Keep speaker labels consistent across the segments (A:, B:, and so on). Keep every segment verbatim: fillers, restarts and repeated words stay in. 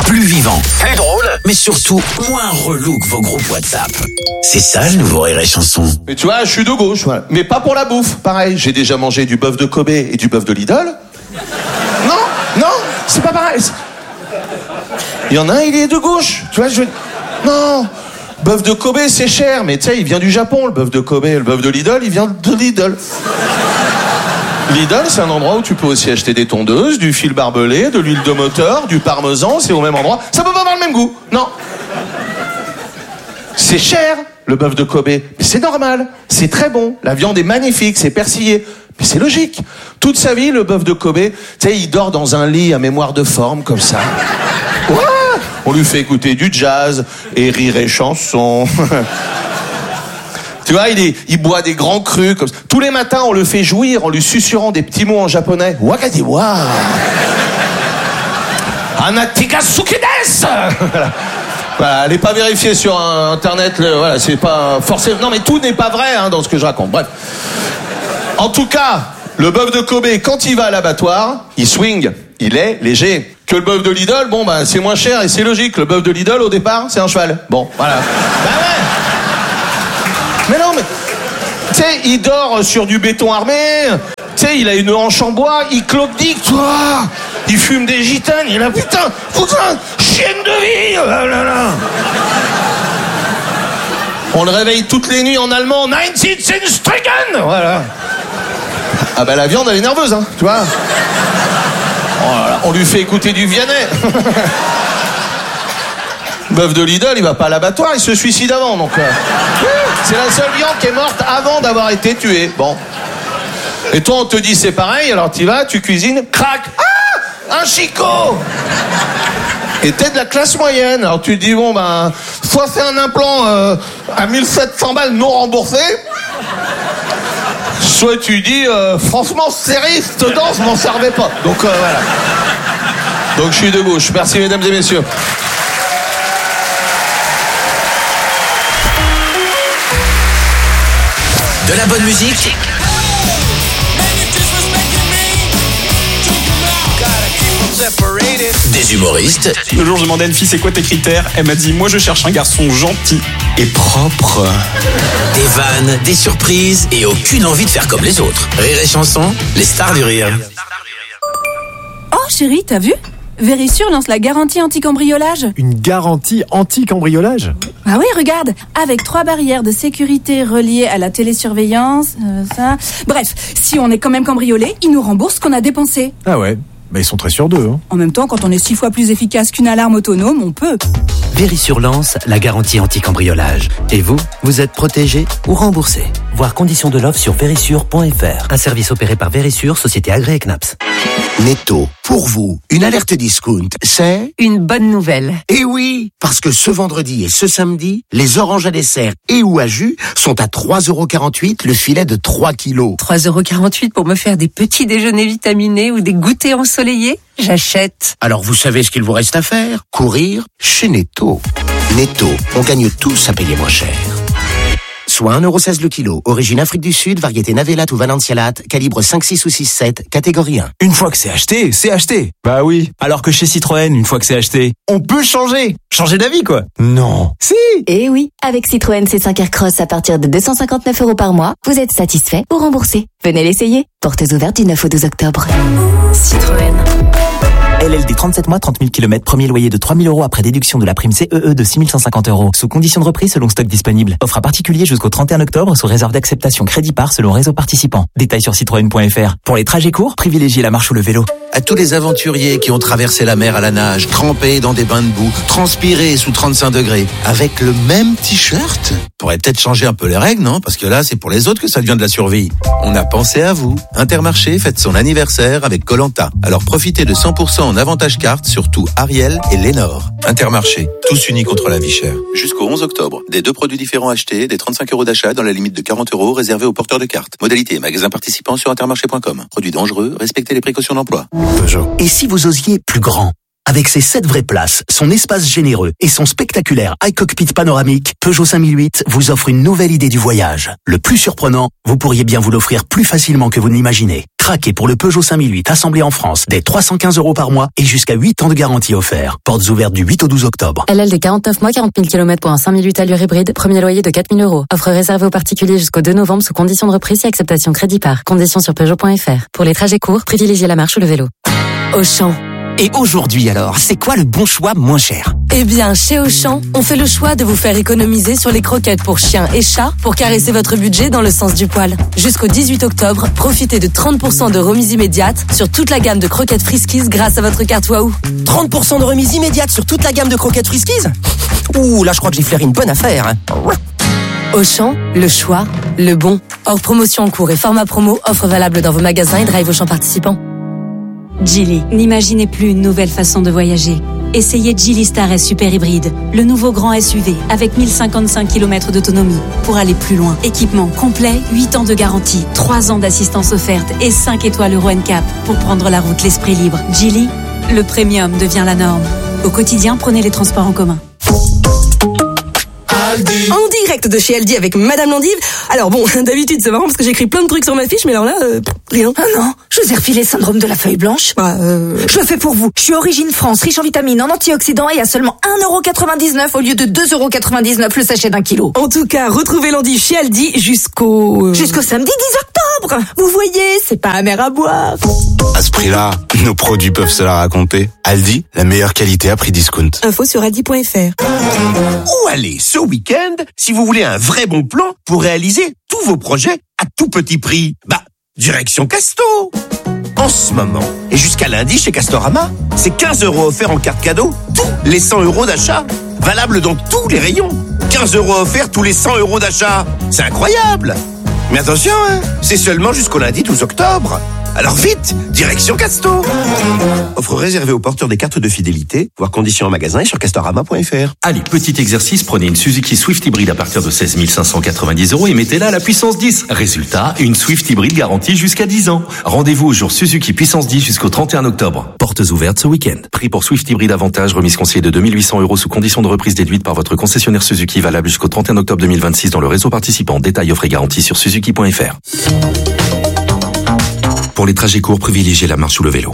A: plus vivant, plus drôle, mais surtout moins relou que vos groupes WhatsApp. C'est ça le nouveau Rire et Chanson.
B: Mais tu vois, je suis de gauche, voilà. Mais pas pour la bouffe. Pareil, j'ai déjà mangé du bœuf de Kobe et du bœuf de Lidl. Non, non, c'est pas pareil. Il y en a un, il est de gauche. Tu vois, je... Non, bœuf de Kobe, c'est cher, mais tu sais, il vient du Japon, le bœuf de Kobe. Le bœuf de Lidl, il vient de Lidl. Lidl, c'est un endroit où tu peux aussi acheter des tondeuses, du fil barbelé, de l'huile de moteur, du parmesan, c'est au même endroit. Ça peut pas avoir le même goût, non. C'est cher, le bœuf de Kobe, mais c'est normal, c'est très bon, la viande est magnifique, c'est persillé, mais c'est logique. Toute sa vie, le bœuf de Kobe, tu sais, il dort dans un lit à mémoire de forme, comme ça. Ouais, on lui fait écouter du jazz et Rire et Chanson. Tu vois, il, est, il boit des grands crus comme ça. Tous les matins, on le fait jouir en lui susurrant des petits mots en japonais. Wakadiwa. Anatikasuki desu. Voilà. Voilà, elle n'est pas vérifiée sur Internet. Le, voilà, c'est pas forcément. Non, mais tout n'est pas vrai hein, dans ce que je raconte. Bref. En tout cas, le bœuf de Kobe, quand il va à l'abattoir, il swing. Il est léger. Que le bœuf de Lidl, bon, bah, c'est moins cher et c'est logique. Le bœuf de Lidl, au départ, c'est un cheval. Bon, voilà. Bah ouais. Mais non, mais... Tu sais, il dort sur du béton armé. Tu sais, il a une hanche en bois. Il clopdique, toi. Il fume des gitanes. Il est là, putain, putain, chienne de vie. Oh là là. On le réveille toutes les nuits en allemand. neunzehn Stricken. Voilà. Ah bah la viande, elle est nerveuse, hein, tu vois. Oh là là, on lui fait écouter du Vianney. Bœuf de Lidl, il va pas à l'abattoir, il se suicide avant, donc... Euh, c'est la seule viande qui est morte avant d'avoir été tuée. Bon. Et toi, on te dit c'est pareil, alors tu vas, tu cuisines, crac. Ah, un chicot. Et t'es de la classe moyenne, alors tu te dis, bon, ben, soit c'est un implant euh, à mille sept cents balles non remboursé, soit tu dis, euh, franchement, série, cette danse, m'en servait pas. Donc, euh, voilà. Donc, je suis de gauche. Merci, mesdames et messieurs.
A: De la bonne musique, des humoristes.
C: Le jour, je demandais à une fille, c'est quoi tes critères? Elle m'a dit, moi je cherche un garçon gentil et propre.
A: Des vannes, des surprises et aucune envie de faire comme les autres. Rire et Chanson, les stars du rire.
D: Oh chérie, t'as vu? Verisure lance la garantie anti-cambriolage.
E: Une garantie anti-cambriolage?
D: Ah oui, regarde, avec trois barrières de sécurité reliées à la télésurveillance, euh, ça... Bref, si on est quand même cambriolé, ils nous remboursent ce qu'on a dépensé.
E: Ah ouais, bah ils sont très sûrs d'eux. Hein.
D: En même temps, quand on est six fois plus efficace qu'une alarme autonome, on peut.
F: Verisure lance la garantie anti-cambriolage. Et vous, vous êtes protégé ou remboursé? Voir conditions de l'offre sur verisure point f r. Un service opéré par Verisure, société agréée C N A P S.
G: Netto, pour vous, une alerte discount, c'est...
H: une bonne nouvelle.
G: Eh oui, parce que ce vendredi et ce samedi, les oranges à dessert et ou à jus sont à trois euros quarante-huit le filet de trois kilos.
H: trois euros quarante-huit pour me faire des petits déjeuners vitaminés ou des goûters ensoleillés? J'achète.
G: Alors vous savez ce qu'il vous reste à faire? Courir chez Netto. Netto, on gagne tous à payer moins cher. Soit un euro seize le kilo, origine Afrique du Sud, variété Navelat ou Valencialat, calibre cinq, six ou six, sept, catégorie un.
I: Une fois que c'est acheté, c'est acheté.
E: Bah oui.
I: Alors que chez Citroën, une fois que c'est acheté, on peut changer. Changer d'avis, quoi.
E: Non.
I: Si.
J: Eh oui, avec Citroën C cinq Aircross à partir de deux cent cinquante-neuf euros par mois, vous êtes satisfait ou remboursé. Venez l'essayer. Portes ouvertes du neuf au douze octobre. Citroën.
I: L L D trente-sept mois, trente mille kilomètres, premier loyer de trois mille euros après déduction de la prime C E E de six mille cent cinquante euros. Sous condition de reprise selon stock disponible. Offre à particulier jusqu'au trente et un octobre sous réserve d'acceptation crédit par selon réseau participant. Détails sur citroën point f r. Pour les trajets courts, privilégiez la marche ou le vélo.
K: À tous les aventuriers qui ont traversé la mer à la nage, trempés dans des bains de boue, transpirés sous trente-cinq degrés, avec le même t-shirt, pourrait peut-être changer un peu les règles, non? Parce que là, c'est pour les autres que ça devient de la survie. On a pensé à vous. Intermarché fête son anniversaire avec Koh-Lanta. Alors profitez de cent pour cent en avantage carte sur tout Ariel et Lénore. Intermarché, tous unis contre la vie chère. Jusqu'au onze octobre, des deux produits différents achetés, des trente-cinq euros d'achat dans la limite de quarante euros réservés aux porteurs de cartes. Modalité et magasins participants sur intermarché point com. Produits dangereux, respectez les précautions d'emploi.
F: Peugeot. Et si vous osiez plus grand? Avec ses sept vraies places, son espace généreux et son spectaculaire iCockpit panoramique, Peugeot cinq mille huit vous offre une nouvelle idée du voyage. Le plus surprenant, vous pourriez bien vous l'offrir plus facilement que vous ne l'imaginez. Craquez pour le Peugeot cinq mille huit assemblé en France dès trois cent quinze euros par mois et jusqu'à huit ans de garantie offert. Portes ouvertes du huit au douze octobre.
L: L L D quarante-neuf mois, quarante mille kilomètres pour un cinq mille huit allure hybride. Premier loyer de quatre mille euros. Offre réservée aux particuliers jusqu'au deux novembre sous condition de reprise et acceptation crédit par. Conditions sur Peugeot point F R. Pour les trajets courts, privilégiez la marche ou le vélo.
M: Auchan. Et aujourd'hui alors, c'est quoi le bon choix moins cher ?
N: Eh bien, chez Auchan, on fait le choix de vous faire économiser sur les croquettes pour chiens et chats pour caresser votre budget dans le sens du poil. Jusqu'au dix-huit octobre, profitez de trente pour cent de remise immédiate sur toute la gamme de croquettes Friskies grâce à votre carte Wahoo.
M: trente pour cent de remise immédiate sur toute la gamme de croquettes Friskies ? Ouh, là je crois que j'ai flairé une bonne affaire.
N: Auchan, le choix, le bon. Hors promotion en cours et format promo, offre valable dans vos magasins et drive Auchan participants.
O: Geely, n'imaginez plus une nouvelle façon de voyager. Essayez Geely Star S Super Hybride, le nouveau grand S U V avec mille cinquante-cinq kilomètres d'autonomie pour aller plus loin. Équipement complet, huit ans de garantie, trois ans d'assistance offerte et cinq étoiles Euro N C A P pour prendre la route l'esprit libre. Geely, le premium devient la norme. Au quotidien, prenez les transports en commun.
N: En direct de chez Aldi avec Madame Landive. Alors bon, d'habitude c'est marrant parce que j'écris plein de trucs sur ma fiche, mais alors là, euh, rien.
P: Ah non, je vous ai refilé le syndrome de la feuille blanche.
N: Bah, euh...
P: Je le fais pour vous. Je suis Origine France, riche en vitamines, en antioxydants et à seulement un euro quatre-vingt-dix-neuf au lieu de deux euros quatre-vingt-dix-neuf le sachet d'un kilo.
N: En tout cas, retrouvez Landive chez Aldi jusqu'au...
P: Jusqu'au samedi dix octobre. Vous voyez, c'est pas amer à boire.
Q: À ce prix-là, nos produits peuvent se la raconter. Aldi, la meilleure qualité à prix discount.
N: Info sur aldi point F R.
R: Où aller ce week-end si vous voulez un vrai bon plan pour réaliser tous vos projets à tout petit prix? Bah, direction Casto. En ce moment, et jusqu'à lundi chez Castorama, c'est quinze euros offerts en carte cadeau, tous les cent euros d'achat. Valable dans tous les rayons. quinze euros offerts tous les cent euros d'achat. C'est incroyable. Mais attention, hein, c'est seulement jusqu'au lundi douze octobre. Alors vite, direction Casto. Offre réservée aux porteurs des cartes de fidélité, voire conditions en magasin et sur castorama point F R.
S: Allez, petit exercice, prenez une Suzuki Swift hybride à partir de seize mille cinq cent quatre-vingt-dix euros et mettez-la à la puissance dix. Résultat, une Swift hybride garantie jusqu'à dix ans. Rendez-vous au jour Suzuki puissance dix jusqu'au trente et un octobre. Portes ouvertes ce week-end. Prix pour Swift hybride avantage, remise conseillée de deux mille huit cents euros sous condition de reprise déduite par votre concessionnaire Suzuki, valable jusqu'au trente et un octobre deux mille vingt-six dans le réseau participant. Détails offre et garantie sur suzuki point F R. Pour les trajets courts, privilégiez la marche ou le vélo.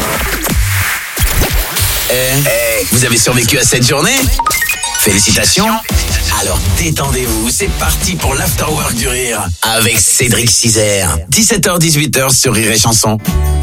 A: Eh, hey, vous avez survécu à cette journée? Félicitations. Alors détendez-vous, c'est parti pour l'afterwork du rire avec Cédric Cizère. dix-sept heures dix-huit heures sur Rire et Chanson.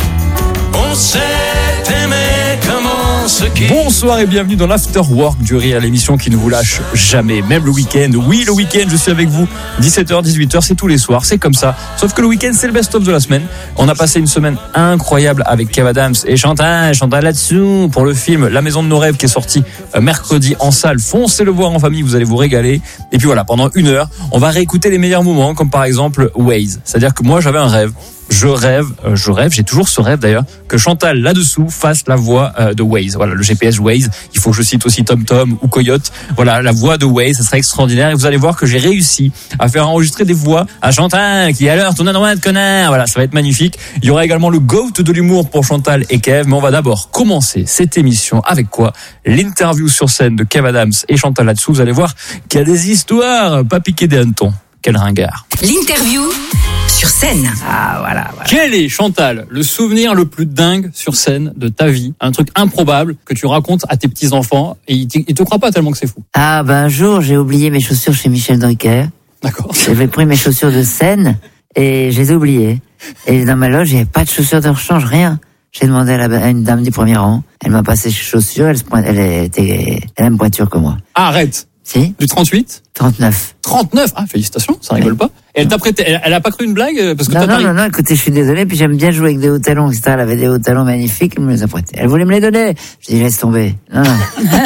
T: On s'est aimé comment se quitte.
U: Bonsoir et bienvenue dans l'Afterwork du Rire, l'émission qui ne vous lâche jamais, même le week-end. Oui, le week-end, je suis avec vous. dix-sept heures dix-huit heures, c'est tous les soirs, c'est comme ça. Sauf que le week-end, c'est le best-of de la semaine. On a passé une semaine incroyable avec Kev Adams et Chantal, Chantal là-dessous, pour le film La Maison de nos rêves qui est sorti mercredi en salle. Foncez le voir en famille, vous allez vous régaler. Et puis voilà, pendant une heure, on va réécouter les meilleurs moments, comme par exemple Waze. C'est-à-dire que moi, j'avais un rêve. Je rêve, euh, je rêve, j'ai toujours ce rêve d'ailleurs, que Chantal là-dessous fasse la voix euh, de Waze. Voilà, le G P S Waze. Il faut que je cite aussi TomTom ou Coyote. Voilà, la voix de Waze, ça serait extraordinaire. Et vous allez voir que j'ai réussi à faire enregistrer des voix à Chantal, qui est à l'heure, tourne à droite, connard. Voilà, ça va être magnifique. Il y aura également le GOAT de l'humour pour Chantal et Kev. Mais on va d'abord commencer cette émission avec quoi? L'interview sur scène de Kev Adams et Chantal là-dessous. Vous allez voir qu'il y a des histoires, pas piquer des hannetons. Quel ringard.
P: L'interview sur scène.
U: Ah voilà, voilà. Quel est, Chantal, le souvenir le plus dingue sur scène de ta vie? Un truc improbable que tu racontes à tes petits-enfants et ils te, ils te croient pas tellement que c'est fou.
V: Ah ben un jour, j'ai oublié mes chaussures chez Michel Drucker.
U: D'accord.
V: J'avais pris mes chaussures de scène et je les ai oubliées. Et dans ma loge, il n'y avait pas de chaussures de rechange, rien. J'ai demandé à, la, à une dame du premier rang. Elle m'a passé ses chaussures, elle, se pointe, elle était elle a une pointure que moi.
U: Ah, arrête.
V: Si.
U: Du trente-huit?
V: trente-neuf.
U: trente-neuf? Ah, félicitations, ça rigole pas. Et elle t'a prêté, elle, elle a pas cru une blague? Parce que
V: non,
U: toi,
V: non, non, non, écoutez, je suis désolé, puis j'aime bien jouer avec des hauts talons, et cetera. Elle avait des hauts talons magnifiques, elle me les a prêtés. Elle voulait me les donner. Je dis, laisse tomber. Non, non.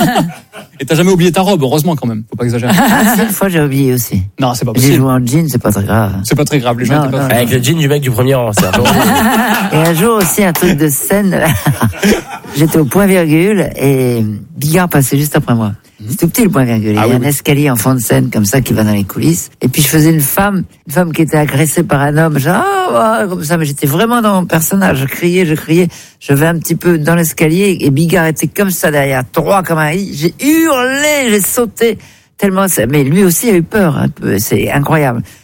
U: Et t'as jamais oublié ta robe, heureusement quand même, faut pas exagérer.
V: Ah, si, une fois j'ai oublié aussi.
U: Non, c'est pas possible.
V: J'ai joué en jean, c'est pas très grave.
U: C'est pas très grave, les gens
V: non,
U: étaient pas
V: non,
U: Avec
V: non.
U: le jean du mec du premier rang, c'est
V: Et un jour aussi, un truc de scène, j'étais au point virgule, et Bigard passait juste après moi. C'est tout petit le point virgule. Ah, il y a oui, un escalier en fond de scène comme ça qui va dans les coulisses. Et puis je faisais une femme, une femme qui était agressée par un homme. Genre, ah, oh, comme ça, mais j'étais vraiment dans mon personnage. Je criais, je criais. Je vais un petit peu dans l'escalier et Bigard était comme ça derrière, droit comme un i. J'ai hurlé, j'ai sauté tellement. Ça... Mais lui aussi a eu peur un peu. C'est incroyable.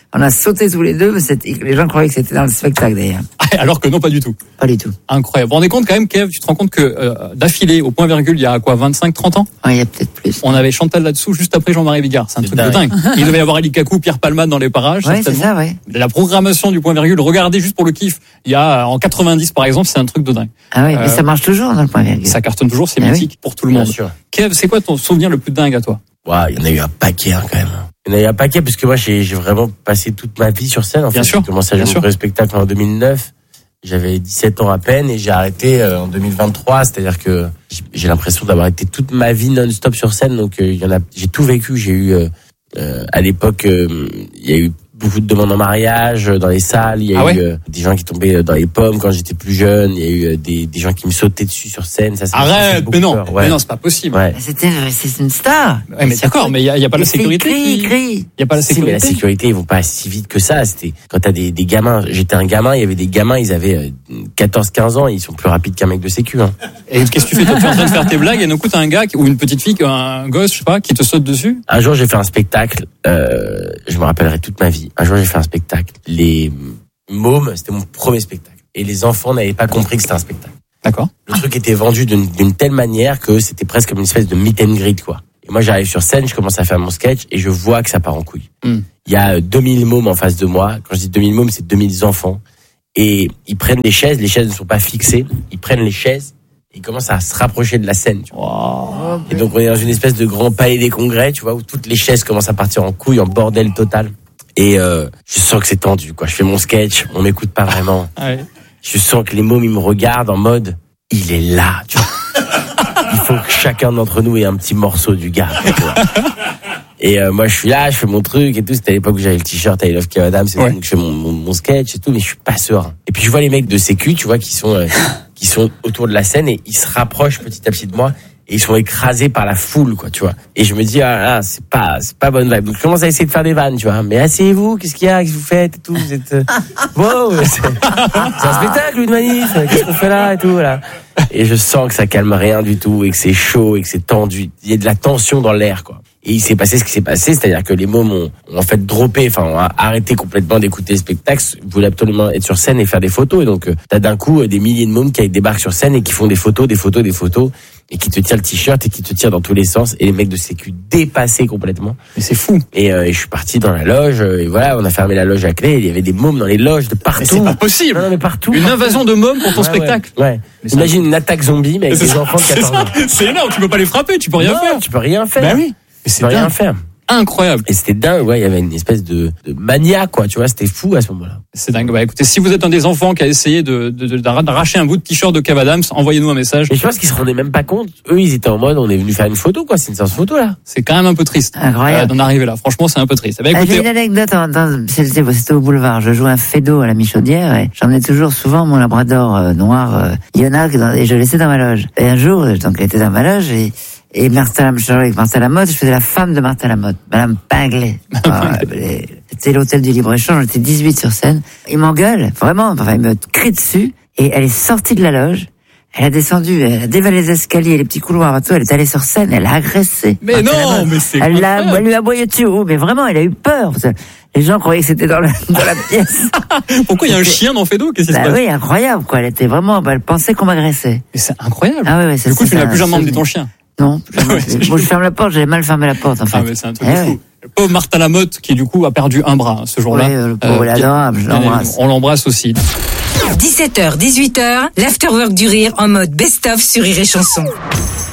V: On a sauté tous les deux, mais c'était- les gens croyaient que c'était dans le spectacle d'ailleurs.
U: Alors que non, pas du tout.
V: Pas du tout.
U: Incroyable. Vous vous rendez compte quand même, Kev, tu te rends compte que euh, d'affilée, au point virgule, il y a quoi, vingt-cinq trente ans?
V: Ouais, il y a peut-être plus.
U: On avait Chantal là-dessous juste après Jean-Marie Bigard. C'est un truc de dingue. Il devait y avoir Ali Kakou, Pierre Palmade dans les parages.
V: Ouais, c'est
U: certainement.
V: ça, ouais.
U: La programmation du point virgule, regardez juste pour le kiff. Il y a en quatre-vingt-dix par exemple, c'est un truc de dingue.
V: Ah oui, mais
U: Euh,
V: ça marche toujours dans le point virgule.
U: Ça cartonne toujours, c'est
V: Ah oui.
U: mythique pour tout le
R: Bien
U: monde.
R: sûr.
U: Kev, c'est quoi ton souvenir le plus dingue à toi?
R: Ouais, il y en a eu un paquet hein, quand même. Il y en a eu un paquet parce que moi j'ai j'ai vraiment passé toute ma vie sur scène. En
U: Bien
R: fait,
U: sûr,
R: j'ai commencé à
U: bien
R: jouer
U: sûr.
R: au spectacle en deux mille neuf. J'avais dix-sept ans à peine et j'ai arrêté euh, en deux mille vingt-trois. C'est-à-dire que j'ai- j'ai l'impression d'avoir été toute ma vie non-stop sur scène. Donc euh, il y en a, j'ai tout vécu. J'ai eu euh, euh, à l'époque, euh, il y a eu beaucoup de demandes en mariage euh, dans les salles. Il y a
U: Ah
R: eu
U: ouais
R: euh, des gens qui tombaient dans les pommes quand j'étais plus jeune. Il y a eu euh, des, des gens qui me sautaient dessus sur scène. Ça, ça me fait
U: Arrête,
R: beaucoup
U: mais non,
R: peur. Ouais.
U: mais non, c'est pas possible.
R: Ouais.
V: C'était, c'est une star.
U: Ouais, mais d'accord, mais il y a, il y a pas la
V: Il fait
U: sécurité.
V: cri,
U: qui-
V: cri.
U: Il y a pas la
R: Si, mais la
U: sécurité.
R: sécurité, ils vont pas si vite que ça. C'était quand t'as des, des gamins. J'étais un gamin, il y avait des gamins, ils avaient euh, quatorze quinze ans, ils sont plus rapides qu'un mec de sécu. Hein.
U: Et qu'est-ce que tu fais? Toi, tu es en train de faire tes blagues et d'un coup, t'as un gars qui- ou une petite fille, un gosse, je sais pas, qui te saute dessus.
R: Un jour, j'ai fait un spectacle. Euh, je me rappellerai toute ma vie. Un jour, j'ai fait un spectacle. Les mômes, c'était mon premier spectacle. Et les enfants n'avaient pas compris que c'était un spectacle.
U: D'accord.
R: Le truc était vendu d'une d'une telle manière que c'était presque comme une espèce de meet and greet, quoi. Et moi, j'arrive sur scène, je commence à faire mon sketch et je vois que ça part en couille.
U: Mm.
R: Il y a euh, deux mille mômes en face de moi. Quand je dis deux mille mômes, c'est deux mille enfants. Et ils prennent les chaises, les chaises ne sont pas fixées. Ils prennent les chaises et ils commencent à se rapprocher de la scène. Tu vois. Et donc, on est dans une espèce de grand palais des congrès, tu vois, où toutes les chaises commencent à partir en couille, en bordel total. Et euh, je sens que c'est tendu, quoi. Je fais mon sketch, on m'écoute pas vraiment.
U: Ouais.
R: Je sens que les mômes, ils me regardent en mode, il est là, tu vois. Il faut que chacun d'entre nous ait un petit morceau du gars. Tu vois. Et euh, moi, je suis là, je fais mon truc et tout. C'était à l'époque où j'avais le t-shirt I Love Kev Adams, et
U: Ouais.
R: donc je fais mon, mon, mon sketch et tout, mais je suis pas serein. Et puis je vois les mecs de sécu, tu vois, qui sont euh, qui sont autour de la scène et ils se rapprochent petit à petit de moi. Et ils sont écrasés par la foule, quoi, tu vois. Et je me dis, ah là, c'est pas, c'est pas bonne vibe. Donc je commence à essayer de faire des vannes, tu vois. Mais asseyez-vous, qu'est-ce qu'il y a, qu'est-ce que vous faites et tout, vous êtes, euh... wow, c'est, c'est un spectacle, une manif, qu'est-ce qu'on fait là et tout, voilà. Et je sens que ça calme rien du tout et que c'est chaud et que c'est tendu. Il y a de la tension dans l'air, quoi. Et il s'est passé ce qui s'est passé, c'est-à-dire que les mômes ont, ont en fait droppé, enfin, ont arrêté complètement d'écouter le spectacle, voulaient absolument être sur scène et faire des photos. Et donc, euh, t'as d'un coup euh, des milliers de mômes qui débarquent sur scène et qui font des photos, des photos, des photos, et qui te tirent le t-shirt et qui te tirent dans tous les sens. Et les mecs de sécu dépassés complètement.
U: Mais c'est fou.
R: Et, euh, et je suis parti dans la loge, euh, et voilà, on a fermé la loge à clé, et il y avait des mômes dans les loges de partout.
U: Mais c'est pas possible.
R: Non, non, mais partout.
U: Une
R: partout.
U: invasion de mômes pour ton
R: Ouais,
U: spectacle.
R: Ouais. ouais.
U: Mais c'est
R: Imagine une attaque zombie, mais avec
U: C'est
R: des
U: ça,
R: enfants de
U: c'est
R: quatorze
U: ça.
R: ans.
U: C'est énorme, tu peux pas les frapper, tu peux rien
R: Non,
U: faire.
R: tu peux rien faire.
U: Bah oui. Mais
R: Tu
U: c'est
R: peux rien
U: dingue.
R: faire.
U: Incroyable.
R: Et c'était dingue, ouais, il y avait une espèce de, de mania, quoi, tu vois, c'était fou à ce moment-là.
U: C'est dingue. Bah écoutez, si vous êtes un des enfants qui a essayé de, de, de- d'arracher un bout de t-shirt de Kev Adams, envoyez-nous un message.
R: Mais je pense qu'ils se rendaient même pas compte. Eux, ils étaient en mode, on est venu faire une photo, quoi, c'est une séance photo, là.
U: C'est quand même un peu triste
V: Incroyable.
U: euh, d'en arriver là. Franchement, c'est un peu triste. Bah
V: Ah, j'ai
U: écoutez,
V: une anecdote, en- dans- c'était c'était au boulevard. Je jouais un fédo à la Michaudière et j'emmenais toujours souvent mon labrador euh, noir, euh, Yonak, dans- et je le laissais dans ma loge. Et un jour, donc, il était dans ma loge et, et Martha, je jouais avec Martha Lamotte, je faisais la femme de Martha Lamotte, Madame Pinglet. Ah, les- C'était l'hôtel du Libre-Échange, j'étais dix-huit sur scène. Il m'engueule, vraiment, enfin, il me crie dessus et elle est sortie de la loge. Elle a descendu, elle a dévalé les escaliers, les petits couloirs et tout, elle est allée sur scène, elle a agressé.
U: Mais
V: Martha
U: non,
V: Lamotte.
U: mais c'est
V: Elle l'a,
U: incroyable.
V: elle lui a aboyé dessus, oh, mais vraiment, elle a eu peur. parce que Les gens croyaient que c'était dans, le, dans la pièce.
U: pourquoi il y a un chien dans Fédo? Qu'est-ce qui se
V: Bah
U: passe?
V: oui, incroyable, quoi. Elle était vraiment, bah, elle pensait qu'on m'agressait.
U: Mais c'est incroyable.
V: Ah oui, oui, c'est
U: Du coup,
V: c'est
U: tu n'as
V: un
U: plus jamais emmené
V: souvenir.
U: ton chien.
V: Non, jamais. Moi, je ferme la porte, j'avais mal fermé la porte, en fait.
U: Ah, mais c'est un truc
V: Eh
U: de fou.
V: oui.
U: Le pauvre Martha Lamotte, qui du coup a perdu un bras hein, ce jour-là.
V: Oui, le pauvre, il est adorable, je
U: bien
V: l'embrasse.
U: évidemment, on l'embrasse aussi.
H: dix-sept heures, dix-huit heures, l'afterwork du rire en mode best-of sur Rire et Chanson.